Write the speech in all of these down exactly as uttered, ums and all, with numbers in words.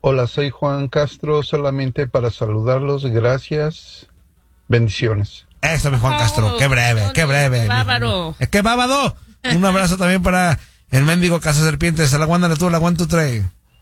Hola, soy Juan Castro, solamente para saludarlos, gracias, bendiciones. Eso, mi Juan Castro, qué breve, qué breve. Bárbaro. Es que bábaro. Un abrazo también para el mendigo Casa Serpientes, a la guanda de tú, la one, two, three.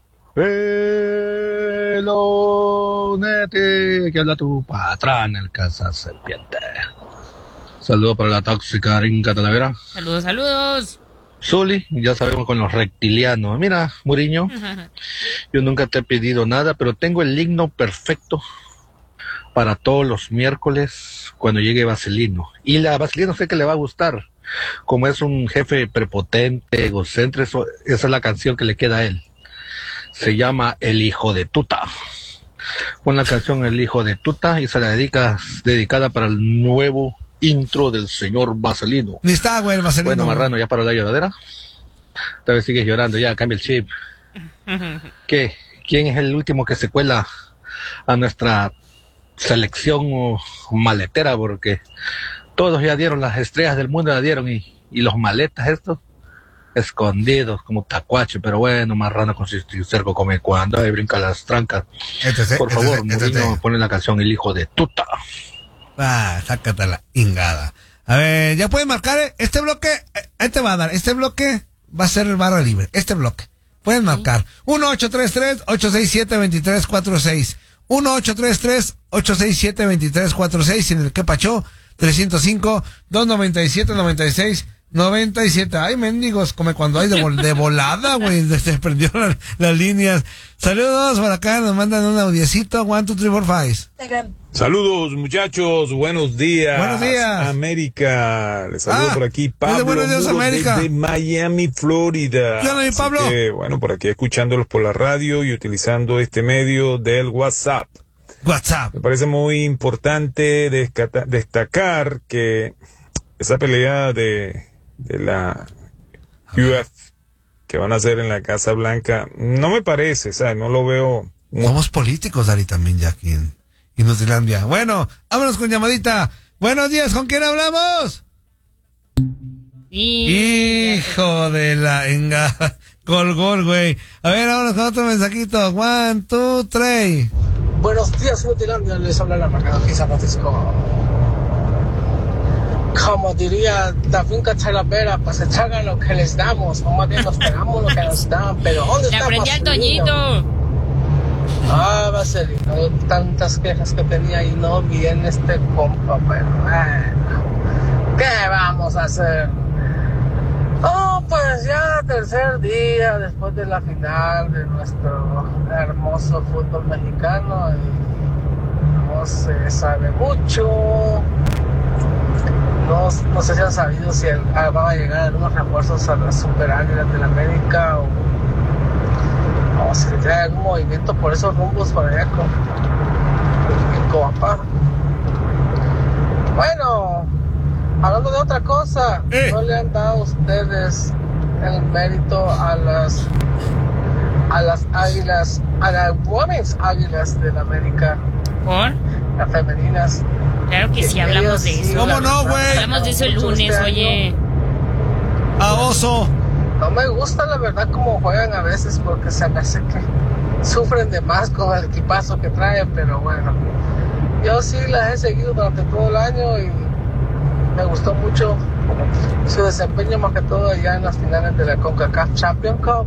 Pelonete, que habla tu patrón, el Casa Serpiente. Saludos para la tóxica Rinca Talavera. Saludos, saludos. Zuli, ya sabemos con los reptilianos. Mira, Muriño, yo nunca te he pedido nada, pero tengo el himno perfecto para todos los miércoles cuando llegue Vaselino. Y la Vaselino sé que le va a gustar. Como es un jefe prepotente, egocéntrico, esa es la canción que le queda a él. Se llama El Hijo de Tuta. Pon la canción El Hijo de Tuta y se la dedica, dedicada para el nuevo intro del señor Vaselino. Ni está, güey, el Vaselino. Bueno, Marrano, ya paró la lloradera. Tal vez sigues llorando, ya cambia el chip. ¿Qué? ¿Quién es el último que se cuela a nuestra selección maletera? Porque todos ya dieron, las estrellas del mundo ya dieron, y, y los maletas estos escondidos como tacuache. Pero bueno, Marrano con su cerco come cuando ahí brinca las trancas. Este sí, Por este favor, sí, este Mourinho, sí. pone la canción El Hijo de Tuta. Ah, sácate la ingada. A ver, ya pueden marcar eh, este bloque. eh, Ahí te va a dar. Este bloque va a ser barra libre. Este bloque. Pueden marcar. uno ocho tres tres, ocho seis siete, dos tres cuatro seis. uno ocho tres tres, ocho seis siete, dos tres cuatro seis. Y en el que pachó, trescientos cinco, doscientos noventa y siete, noventa y seis, noventa y siete. Ay, mendigos, como cuando hay de, vol- de volada, güey. Se perdió la- las líneas. Saludos por acá. Nos mandan un audiecito. One, two, three, four, five. Saludos, muchachos, buenos días. Buenos días. América. Les saludo Ah, por aquí, desde Pablo Buenos Días, Muros, América. desde Miami, Florida. ¿Qué onda, mi Así Pablo? que, bueno, por aquí escuchándolos por la radio y utilizando este medio del WhatsApp. WhatsApp. Me parece muy importante descata- destacar que esa pelea de, de la U F que van a hacer en la Casa Blanca, no me parece, o sea, no lo veo. Somos políticos, Dari, también ya aquí en Inutilandia. Bueno, vámonos con llamadita. Buenos días, ¿con quién hablamos? Y... Hijo de la enga. Colgó, güey. A ver, vámonos con otro mensajito. One, two, three. Buenos días, Inutilandia, les habla la marca aquí San Francisco. Como diría la finca Talavera, pues se tragan lo que les damos, o más bien nos pegamos lo que nos dan, pero ¿dónde Le está aprendí al Vaselino? Toñito. Ah, Vaselino, tantas quejas que tenía y no viene este compa, pero bueno, ¿qué vamos a hacer? Oh, pues ya tercer día después de la final de nuestro hermoso fútbol mexicano y no se sabe mucho. No, no sé si han sabido si el, ah, van a llegar algunos refuerzos a las Super Águilas de la América o, o si se trae algún movimiento por esos rumbos para allá con, con Coapa. Bueno, hablando de otra cosa, Eh. no le han dado ustedes el mérito a las a las águilas, a las Women's Águilas de la América, ¿Por? las femeninas. Claro que sí, hablamos de eso. ¿Cómo no, güey? Hablamos de eso el lunes, oye. A oso. No me gusta la verdad cómo juegan a veces porque se me hace que sufren de más con el equipazo que traen, pero bueno, yo sí las he seguido durante todo el año y me gustó mucho su desempeño, más que todo allá en las finales de la CONCACAF Champions Cup.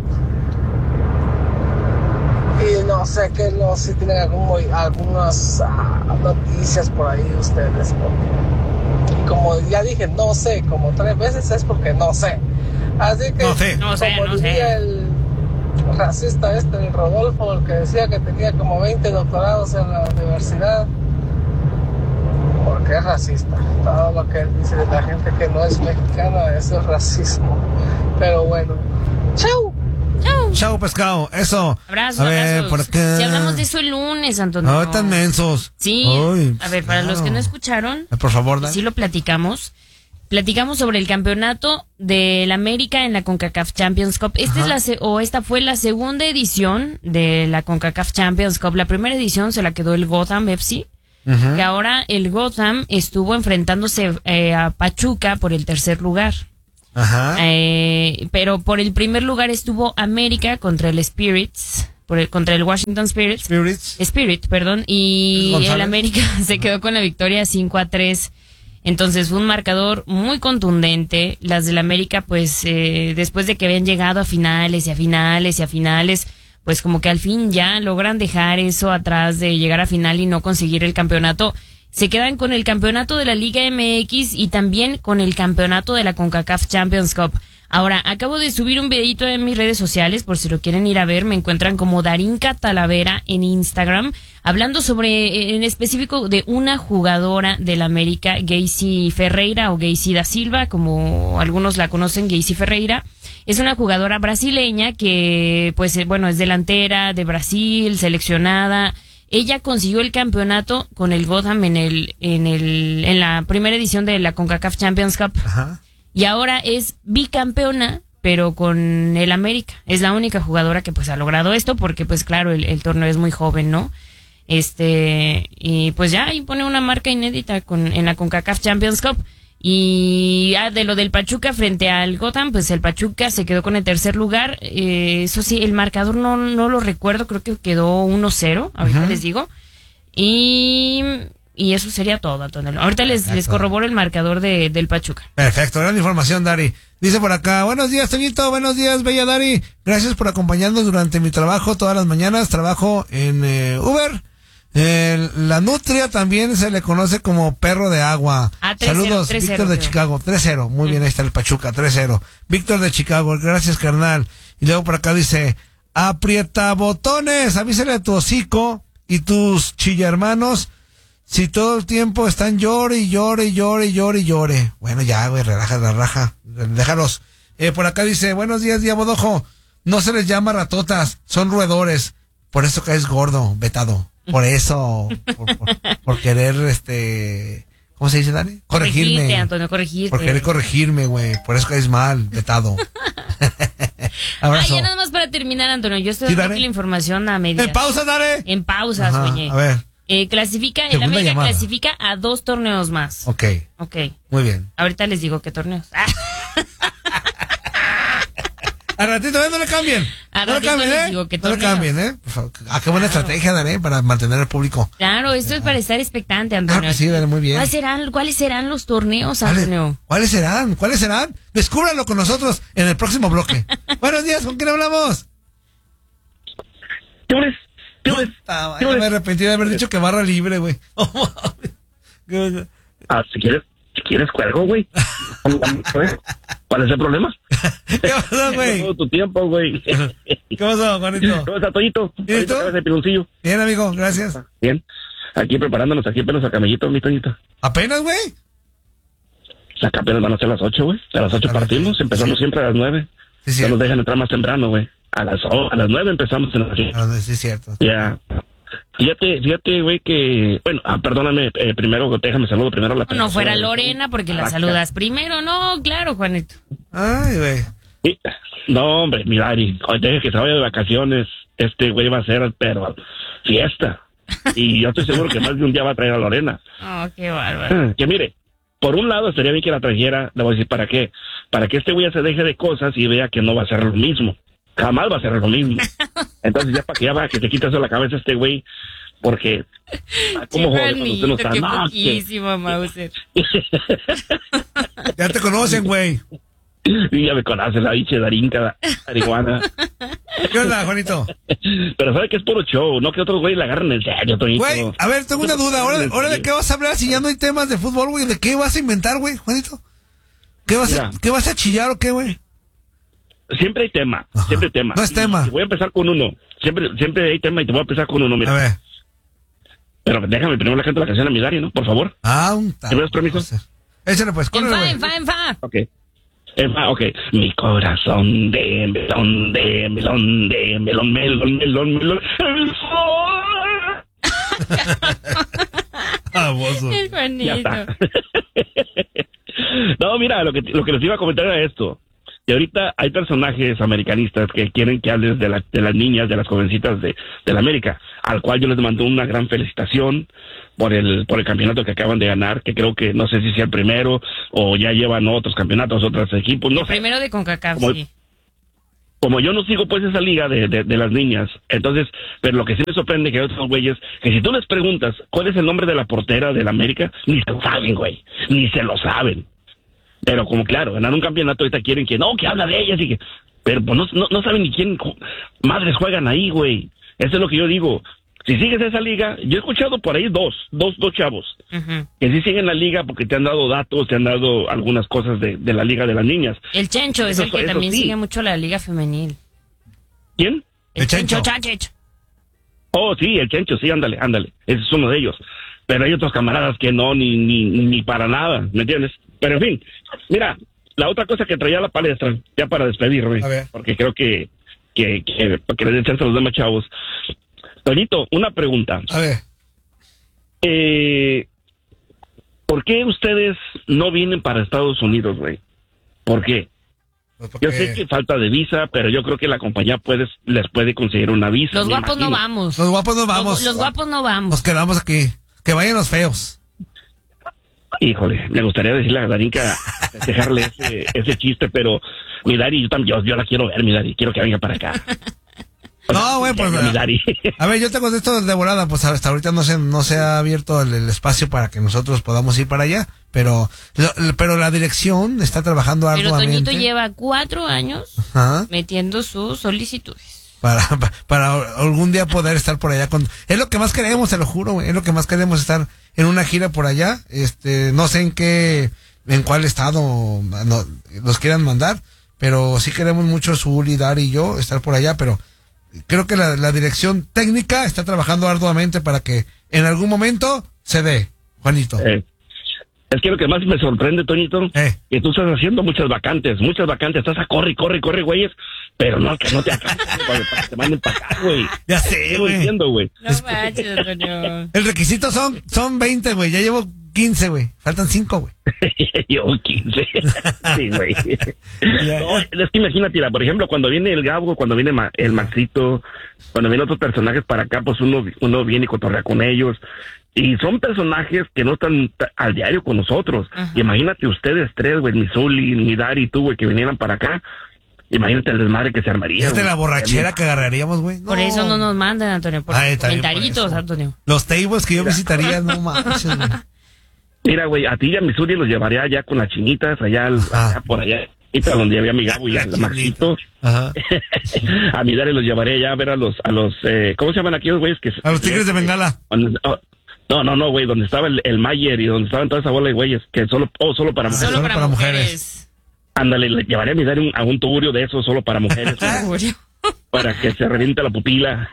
Y no sé que no, si tienen algún, movi- algunas ah, noticias por ahí ustedes, porque, y como ya dije, no sé, como tres veces es porque no sé. Así que, No sé. No sé, como no diría sé. el racista este, el Rodolfo, el que decía que tenía como veinte doctorados en la universidad, porque es racista. Todo lo que él dice de la gente que no es mexicana, eso es racismo. Pero bueno, ¡chau! Chau. Chao, pescado. Eso. Abrazos, A ver, abrazos. por acá. Si hablamos de eso el lunes, Antonio. No, están mensos. Sí. Ay, A ver, para claro. los que no escucharon, Por favor, Dan. sí lo platicamos. Platicamos sobre el campeonato del América en la CONCACAF Champions Cup. Esta es la se- o esta fue la segunda edición de la CONCACAF Champions Cup. La primera edición se la quedó el Gotham F C. Ujú. Que ahora el Gotham estuvo enfrentándose eh, a Pachuca por el tercer lugar. Ajá. Eh, pero por el primer lugar estuvo América contra el Spirits por el, contra el Washington Spirit. Spirits. Spirit, perdón. Y González. el América se quedó con la victoria cinco a tres. Entonces fue un marcador muy contundente. Las del América, pues, eh, después de que habían llegado a finales y a finales y a finales, pues como que al fin ya logran dejar eso atrás de llegar a final y no conseguir el campeonato. Se quedan con el campeonato de la Liga M X y también con el campeonato de la CONCACAF Champions Cup. Ahora, acabo de subir un videito en mis redes sociales, por si lo quieren ir a ver, me encuentran como Darinka Talavera en Instagram, hablando sobre, en específico, de una jugadora del América, Geisy Ferreira o Geisy da Silva, como algunos la conocen, Geisy Ferreira. Es una jugadora brasileña que, pues, bueno, es delantera de Brasil, seleccionada. Ella consiguió el campeonato con el Gotham en el, en el, en la primera edición de la CONCACAF Champions Cup. Ajá. Y ahora es bicampeona, pero con el América. Es la única jugadora que pues ha logrado esto, porque pues claro, el, el torneo es muy joven, ¿no? Este, y pues ya impone una marca inédita con, en la CONCACAF Champions Cup. Y ah, de lo del Pachuca frente al Gotham, pues el Pachuca se quedó con el tercer lugar. Eh, eso sí, el marcador no, no lo recuerdo, creo que quedó uno cero, ahorita Ajá. les digo. Y... Y eso sería todo, Antonio. Ahorita les, les corroboro el marcador de, del Pachuca. Perfecto, gran información, Dari. Dice por acá, buenos días, Toñito, buenos días, bella Dari. Gracias por acompañarnos durante mi trabajo todas las mañanas. Trabajo en eh, Uber. Eh, la nutria también se le conoce como perro de agua. Ah, tres cero, Saludos, tres cero, Víctor de creo. Chicago, tres cero. Muy bien, ahí está el Pachuca, tres cero. Víctor de Chicago, gracias, carnal. Y luego por acá dice, aprieta botones, avísale a tu hocico y tus chilla hermanos. Si todo el tiempo están llore y llore y llore y llore y llore. Bueno, ya, güey, relaja la raja. Déjalos. Eh, por acá dice, buenos días, Diabodojo. No se les llama ratotas, son roedores. Por eso caes gordo, vetado. Por eso, por, por, por querer, este... ¿Cómo se dice, Dani? Corregirme. Corregirte, Antonio, corregirte. Por querer corregirme, güey. Por eso caes mal, vetado. Ah, Abrazo. ya nada más para terminar, Antonio. Yo estoy Sí, dando Dani. aquí la información a medias. En pausa, Dare. En pausa, Ajá, oye. a ver. Eh, clasifica, el Segunda América llamada. clasifica a dos torneos más. Ok, Ok. muy bien. Ahorita les digo qué torneos. Ah, Al ratito, ¿eh? No le cambien. Al no le ratito cambien, les ¿eh? digo que no le torneos. cambien, ¿eh? Por favor. Ah, qué buena estrategia, Dani, para mantener al público. claro, esto es para estar expectante, Antonio. Claro que sí, Dani, muy bien. ¿Cuáles serán, ¿Cuáles serán los torneos, ¿Cuáles, Antonio? ¿Cuáles serán? ¿Cuáles serán? Descúbralo con nosotros en el próximo bloque. Buenos días, ¿con quién hablamos? ¿Qué horas? ¿Qué horas? Ah, ¿Qué ya me horas? arrepentí de haber dicho que barra libre, güey. ¿Qué Ah, si quieres, si quieres cuelgo, güey. ¿Cuál es el problema? pasó, güey? Todo tu tiempo, güey. ¿Qué pasó, Juanito? ¿Cómo está, Toñito? ¿Y tú? de piloncillo. Bien, amigo, gracias. Bien. Aquí preparándonos, aquí apenas a camellito, mi Toñito. ¿Apenas, güey? Acá apenas van a ser las ocho, güey. A las ocho A las partimos, ocho. empezamos Sí. siempre a las nueve. Sí, sí. Ya nos dejan entrar más temprano, güey. A las, o- a las nueve empezamos en la Ah, sí, es cierto. Ya. Fíjate, fíjate, güey, que... Bueno, ah, perdóname, eh, primero, déjame saludo primero a la... No fuera persona- Lorena porque la Acá. saludas primero. No, claro, Juanito. Ay, güey. Sí. No, hombre, mira, Ari, hoy deje que se vaya de vacaciones, este güey va a ser, pero, fiesta. Y yo estoy seguro que más de un día va a traer a Lorena. Oh, qué bárbaro. Que mire, por un lado estaría bien que la trajera, le voy a decir, ¿para qué? Para que este güey ya se deje de cosas y vea que no va a ser lo mismo. Jamás va a ser lo mismo. Entonces ya para que ya va, que se quita eso de la cabeza este güey, porque... ah, ¿Cómo Qué joder cuando usted no bonito, está? qué No, que- poquísimo, Mauser. Ya te conocen, güey. Y ya me conoce la biche darinca, marihuana. ¿Qué onda, Juanito? Pero sabe que es puro show, no que otros güeyes la agarren en serio, Toñito. Güey, a ver, tengo una duda. ¿Ahora, ahora de qué vas a hablar si ya no hay temas de fútbol, güey? ¿De qué vas a inventar, güey, Juanito? ¿Qué vas, a, Mira. ¿Qué vas a chillar o qué, güey? Siempre hay tema, Ajá. siempre hay tema. No es Y- tema. y voy a empezar con uno. Siempre siempre hay tema y te voy a empezar con uno, A mira. ver. Pero déjame primero la gente la canción a mi Dari, ¿no? Por favor. Ah, un tal. ¿Tienes permiso? Échale, pues, En córrele, fa, güey. en fa, en fa. Ok. Eh, ah, ok. Mi corazón de melón, de melón, de melón, melón, melón, melón. El sol. Ah, bozo. Es Ya bonito. está. No, mira, lo que, lo que les iba a comentar era esto. Y ahorita hay personajes americanistas que quieren que hables de, la, de las niñas, de las jovencitas de, de la América, al cual yo les mando una gran felicitación por el por el campeonato que acaban de ganar, que creo que no sé si sea el primero o ya llevan otros campeonatos, otros equipos, no sé. Primero de CONCACAF, Como- sí. como yo no sigo pues esa liga de, de, de las niñas, entonces, pero lo que sí me sorprende que hay otros güeyes, que si tú les preguntas cuál es el nombre de la portera de la América, ni se lo saben, güey, ni se lo saben. Pero como claro, ganar un campeonato ahorita quieren que, no, que habla de ellas y que, pero pues no, no, no saben ni quién madres juegan ahí, güey. Eso es lo que yo digo. Si sigues esa liga, yo he escuchado por ahí dos, dos, dos chavos, uh-huh. que sí siguen la liga porque te han dado datos, te han dado algunas cosas de, de la liga de las niñas. El Chencho es eso, el que también sí. sigue mucho la liga femenil. ¿Quién? El, el Chencho. Chencho. Oh, sí, el Chencho, sí, ándale, ándale. Ese es uno de ellos. Pero hay otros camaradas que no, ni, ni, ni para nada, ¿me entiendes? Pero en fin, mira, la otra cosa que traía a la palestra, ya para despedirme, porque creo que, que, que, que le den chance a los demás chavos. Toñito, una pregunta. A ver. Eh, ¿Por qué ustedes no vienen para Estados Unidos, güey? ¿Por qué? Pues yo sé que falta de visa, pero yo creo que la compañía puede, les puede conseguir una visa. Los guapos imagino. no vamos. Los guapos no vamos. Los, los guapos no vamos. Nos quedamos aquí. Que vayan los feos. Híjole, me gustaría decirle a Darinka, dejarle ese, ese chiste, pero mi Dari, yo también, yo, yo la quiero ver, mi Dari, quiero que venga para acá. No, güey, pues a, a ver, yo te contesto de volada, pues hasta ahorita no se, no se ha abierto el, el espacio para que nosotros podamos ir para allá, pero lo, pero la dirección está trabajando arduamente. Pero Toñito lleva cuatro años Ajá. metiendo sus solicitudes. Para, para, para algún día poder estar por allá con... Es lo que más queremos, te lo juro, güey, es lo que más queremos, estar en una gira por allá, este, no sé en qué, en cuál estado no, los quieran mandar, pero sí queremos mucho Zuli, Dari y yo estar por allá, pero... Creo que la, la dirección técnica está trabajando arduamente para que en algún momento se dé, Juanito. Eh, es que lo que más me sorprende, Toñito, eh. que tú estás haciendo muchas vacantes, muchas vacantes, estás a corre, corre, corre, güeyes, pero no, que no te alcances para que te manden para acá, güey. Ya sé, güey. entiendo, güey. No manches, Toño. El requisito son, son veinte, güey, ya llevo quince, güey, faltan cinco, güey. Yo quince. Sí, güey. No, es que imagínate, por ejemplo, cuando viene el Gabo, cuando viene el Maxito, cuando vienen otros personajes para acá, pues uno, uno viene y cotorrea con ellos. Y son personajes que no están al diario con nosotros. Ajá. Imagínate ustedes tres, güey, mi Zuli, mi Dari y tú, güey, que vinieran para acá. Imagínate el desmadre que se armaría. Es de la borrachera que agarraríamos, güey. No. Por eso no nos mandan, Antonio, por Ay, comentaritos, por Antonio. Los tables que yo visitaría, no manches, güey. Mira, güey, a ti y a Missouri los llevaré allá con las chinitas, allá, allá por allá, donde había a mi Gabo y a Maxito. Ajá. A mi Dari los llevaré allá a ver a los, a los, eh, ¿cómo se llaman aquí los güeyes? Que, a los Tigres de Bengala. No, no, no, güey, donde estaba el, el Mayer y donde estaban toda esa bola de güeyes, que solo, oh, solo para mujeres. Solo para, para mujeres. mujeres. Ándale, le llevaré a mi Dari un, a un tugurio de esos solo para mujeres. Para que se reviente la pupila.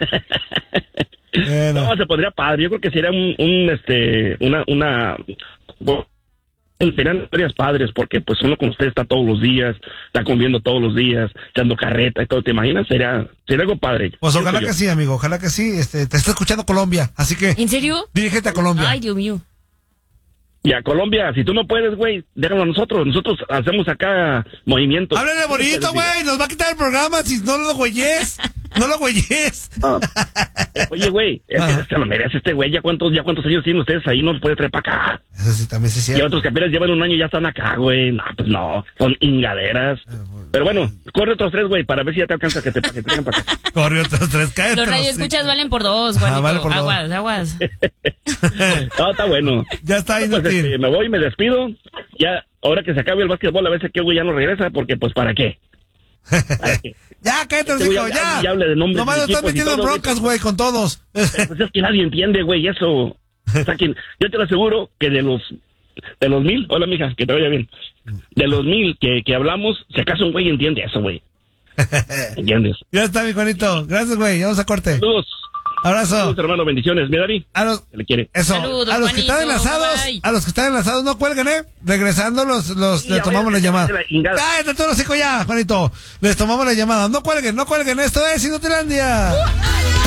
Bueno. No, se podría padre. Yo creo que sería un, un este, una, una, bueno, serían historias padres porque pues uno con usted está todos los días, está comiendo todos los días, echando carreta y todo. ¿Te imaginas? Sería, sería algo padre. Pues ojalá que sí, amigo. Ojalá que sí. Este, te está escuchando Colombia, así que. ¿En serio? Dirígete a Colombia. Ay, Dios mío. Y a Colombia, si tú no puedes, güey, déjalo a nosotros. Nosotros hacemos acá movimientos. Háblale bonito, güey. Nos va a quitar el programa si no lo güeyes. No lo güeyes. Ah. Oye, güey, se lo merece este güey. ¿Ya cuántos, ya cuántos años tienen ustedes ahí? No los puede traer para acá. Eso sí, también se siente. Y otros que apenas llevan un año y ya están acá, güey. No, pues no. Son ingaderas. Pero bueno, corre otros tres, güey, para ver si ya te alcanza que te, que te traigan para acá. Corre otros tres, cállate. Los radioescuchas valen por dos, Juanito. Ah, vale por aguas, dos. aguas. No, está bueno. Ya está ahí, pues, este, me voy, me despido. Ya, ahora que se acabe el básquetbol, a ver si aquel güey ya no regresa, porque pues, ¿para qué? ¿Para qué? Ya, cállate, este hijo, ya. ya Nomás lo estás metiendo en broncas, güey, con todos. Pues es que nadie entiende, güey, eso. O sea, que yo te lo aseguro que de los de los mil, hola, mija, que te vaya bien. De los mil que, que hablamos, si acaso un güey entiende eso, güey. ¿Entiendes? Ya está, mi Juanito. Gracias, güey. Vamos a corte. Saludos. Abrazo. Saludos, hermano, bendiciones. Mi Dari. A los, se le quiere. Eso. Saludos, a los Juanito, que están enlazados, bye. A los que están enlazados, no cuelguen, ¿eh? Regresando los, los, les tomamos la llamada. Cállate todos los hijos ya, Juanito. Les tomamos la llamada. No cuelguen, no cuelguen. Esto es Inutilandia. Uh,